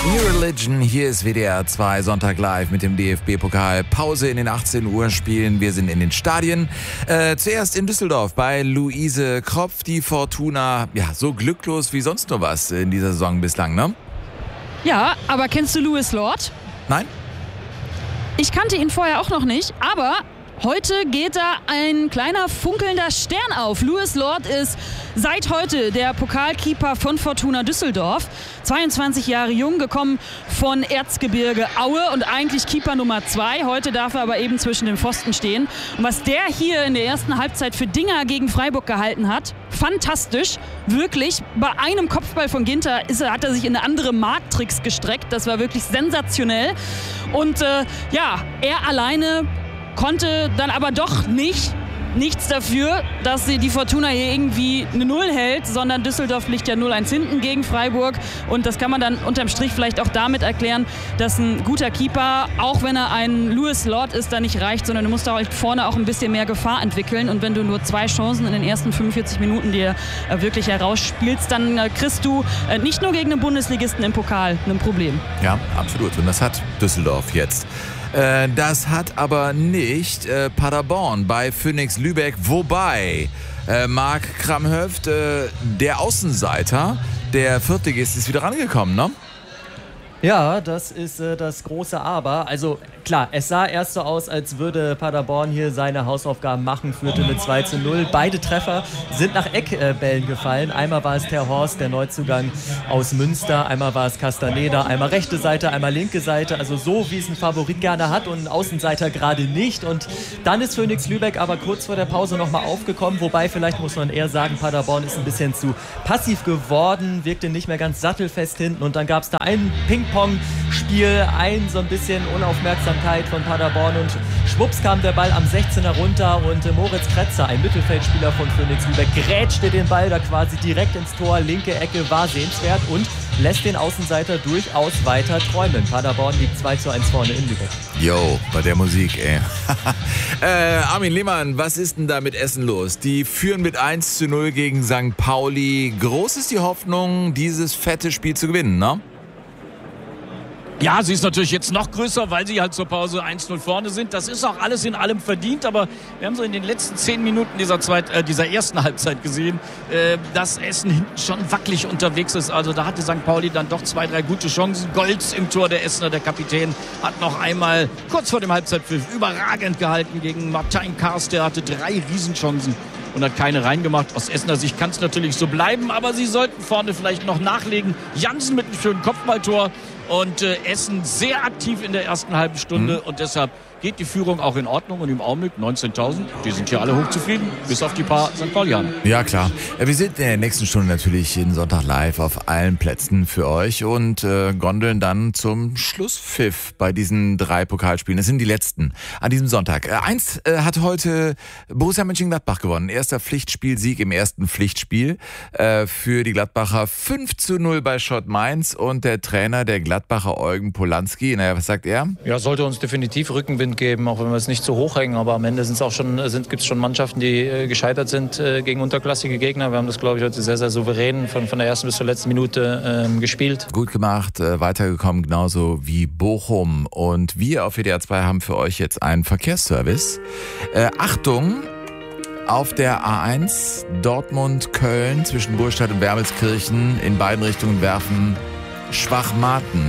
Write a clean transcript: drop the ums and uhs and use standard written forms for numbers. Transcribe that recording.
New Religion, hier ist WDR 2 Sonntag live mit dem DFB-Pokal. Pause in den 18 Uhr Spielen. Wir sind in den Stadien. Zuerst in Düsseldorf bei Luise Kropf. Die Fortuna, ja, so glücklos wie sonst nur was in dieser Saison bislang, ne? Ja, aber kennst du Louis Lord? Nein? Ich kannte ihn vorher auch noch nicht, aber heute geht da ein kleiner funkelnder Stern auf. Louis Lord ist seit heute der Pokalkeeper von Fortuna Düsseldorf. 22 Jahre jung, gekommen von Erzgebirge Aue und eigentlich Keeper Nummer 2. Heute darf er aber eben zwischen den Pfosten stehen. Und was der hier in der ersten Halbzeit für Dinger gegen Freiburg gehalten hat, fantastisch. Wirklich, bei einem Kopfball von Ginter hat er sich in eine andere Marktricks gestreckt. Das war wirklich sensationell. Und er alleine konnte dann aber doch nichts dafür, dass die Fortuna hier irgendwie eine 0 hält, sondern Düsseldorf liegt ja 0-1 hinten gegen Freiburg. Und das kann man dann unterm Strich vielleicht auch damit erklären, dass ein guter Keeper, auch wenn er ein Louis Lord ist, da nicht reicht, sondern du musst da vorne auch ein bisschen mehr Gefahr entwickeln. Und wenn du nur 2 Chancen in den ersten 45 Minuten dir wirklich herausspielst, dann kriegst du nicht nur gegen einen Bundesligisten im Pokal ein Problem. Ja, absolut. Und das hat Düsseldorf jetzt. Das hat aber nicht Paderborn bei Phoenix Lübeck, wobei Marc Kramhöft, der Außenseiter, der Viertligist, ist wieder rangekommen, ne? Ja, das ist das große Aber. Also klar, es sah erst so aus, als würde Paderborn hier seine Hausaufgaben machen, führte mit 2:0. Beide Treffer sind nach Eckbällen gefallen. Einmal war es Ter Horst, der Neuzugang aus Münster. Einmal war es Castaneda. Einmal rechte Seite, einmal linke Seite. Also so, wie es ein Favorit gerne hat und ein Außenseiter gerade nicht. Und dann ist Phoenix Lübeck aber kurz vor der Pause nochmal aufgekommen. Wobei, vielleicht muss man eher sagen, Paderborn ist ein bisschen zu passiv geworden, wirkte nicht mehr ganz sattelfest hinten. Und dann gab es da einen Ping-Pong-Spiel, so ein bisschen Unaufmerksamkeit von Paderborn und schwupps kam der Ball am 16er runter und Moritz Kretzer, ein Mittelfeldspieler von Phoenix Lübeck, grätschte den Ball da quasi direkt ins Tor, linke Ecke, war sehenswert und lässt den Außenseiter durchaus weiter träumen. Paderborn liegt 2:1 vorne in Lübeck. Jo, bei der Musik, ey. Armin Lehmann, was ist denn da mit Essen los? Die führen mit 1:0 gegen St. Pauli. Groß ist die Hoffnung, dieses fette Spiel zu gewinnen, ne? Ja, sie ist natürlich jetzt noch größer, weil sie halt zur Pause 1:0 vorne sind. Das ist auch alles in allem verdient, aber wir haben so in den letzten 10 Minuten dieser ersten Halbzeit gesehen, dass Essen hinten schon wackelig unterwegs ist. Also da hatte St. Pauli dann doch 2, 3 gute Chancen. Goltz im Tor, der Essener, der Kapitän, hat noch einmal kurz vor dem Halbzeitpfiff überragend gehalten gegen Martin Kars. Der hatte 3 Riesenchancen und hat keine reingemacht. Aus Essener Sicht kann es natürlich so bleiben, aber sie sollten vorne vielleicht noch nachlegen. Jansen mit einem schönen Kopfballtor. Und Essen sehr aktiv in der ersten halben Stunde und deshalb geht die Führung auch in Ordnung und im Augenblick 19.000, die sind hier alle hochzufrieden, bis auf die paar St. Paulianer. Ja, klar. Wir sind in der nächsten Stunde natürlich jeden Sonntag live auf allen Plätzen für euch und gondeln dann zum Schlusspfiff bei diesen 3 Pokalspielen. Das sind die letzten an diesem Sonntag. Eins hat heute Borussia Mönchengladbach gewonnen. Erster Pflichtspielsieg im ersten Pflichtspiel für die Gladbacher. 5:0 bei Schott Mainz und der Trainer der Gladbacher, Eugen Polanski. Naja, was sagt er? Ja, sollte uns definitiv Rückenwind geben, auch wenn wir es nicht so hoch hängen. Aber am Ende gibt es schon Mannschaften, die gescheitert sind gegen unterklassige Gegner. Wir haben das, glaube ich, heute sehr, sehr souverän von der ersten bis zur letzten Minute gespielt. Gut gemacht, weitergekommen, genauso wie Bochum. Und wir auf WDR 2 haben für euch jetzt einen Verkehrsservice. Achtung! Auf der A1 Dortmund-Köln zwischen Burgstadt und Wermelskirchen in beiden Richtungen werfen Schwachmaten